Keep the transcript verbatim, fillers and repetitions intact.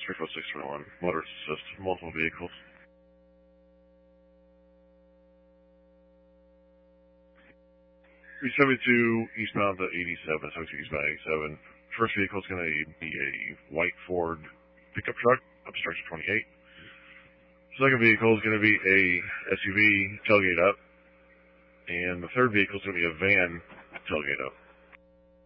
three four six three one. Motorist assist, multiple vehicles. three seventy-two eastbound to eighty-seven, seventy-two eastbound eighty-seven. First vehicle is going to be a white Ford pickup truck, obstruction twenty-eight. Second vehicle is going to be a S U V tailgate up. And the third vehicle is going to be a van tailgate up.